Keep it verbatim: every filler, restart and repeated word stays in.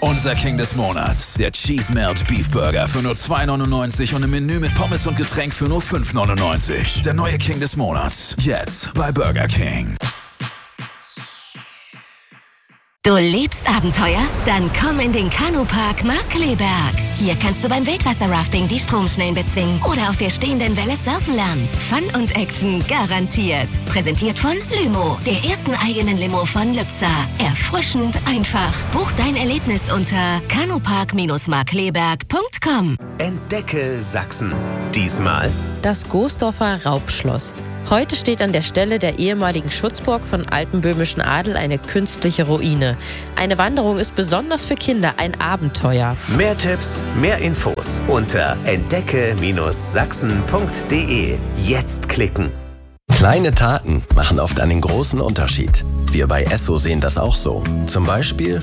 Unser King des Monats, der Cheese Melt Beef Burger für nur zwei neunundneunzig und im Menü mit Pommes und Getränk für nur fünf neunundneunzig. Der neue King des Monats, jetzt bei Burger King. Du liebst Abenteuer? Dann komm in den Kanupark Markkleeberg. Hier kannst du beim Wildwasserrafting die Stromschnellen bezwingen oder auf der stehenden Welle surfen lernen. Fun und Action garantiert. Präsentiert von Lymo, der ersten eigenen Limo von Lübzer. Erfrischend einfach. Buch dein Erlebnis unter kanupark markkleeberg punkt com. Entdecke Sachsen. Diesmal das Goosdorfer Raubschloss. Heute steht an der Stelle der ehemaligen Schutzburg von altenböhmischen Adel eine künstliche Ruine. Eine Wanderung ist besonders für Kinder ein Abenteuer. Mehr Tipps, mehr Infos unter entdecke Sachsen punkt de. Jetzt klicken. Kleine Taten machen oft einen großen Unterschied. Wir bei Esso sehen das auch so. Zum Beispiel